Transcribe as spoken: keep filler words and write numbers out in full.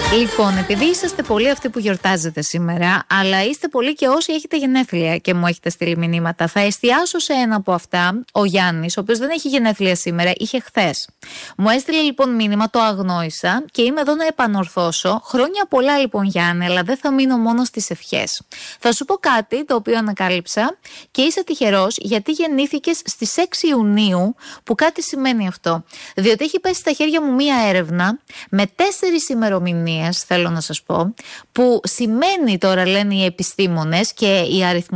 Λοιπόν, επειδή είσαστε πολλοί αυτοί που γιορτάζετε σήμερα, αλλά είστε πολλοί και όσοι έχετε γενέθλια και μου έχετε στείλει μηνύματα, θα εστιάσω σε ένα από αυτά. Ο Γιάννης, ο οποίος δεν έχει γενέθλια σήμερα, είχε χθες. Μου έστειλε λοιπόν μήνυμα, το αγνόησα και είμαι εδώ να επανορθώσω. Χρόνια πολλά λοιπόν, Γιάννη, αλλά δεν θα μείνω μόνο στις ευχές. Θα σου πω κάτι το οποίο ανακάλυψα και είσαι τυχερός γιατί γεννήθηκες στις έξι Ιουνίου, που κάτι σημαίνει αυτό. Διότι έχει πέσει στα χέρια μου μία έρευνα με τέσσερις ημερομηνίες, θέλω να σας πω, που σημαίνει τώρα, λένε οι επιστήμονες και οι αριθμοί.